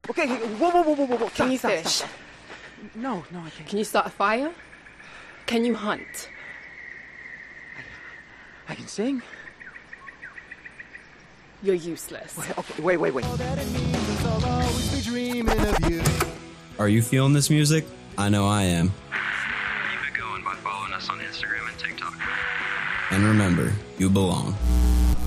Okay, whoa. Can you Stop. fish? No, I can't. Can you start a fire? Can you hunt? I can sing. You're useless. Okay, wait. Are you feeling this music? I know I am. Keep it going by following us on Instagram and TikTok. And remember, you belong.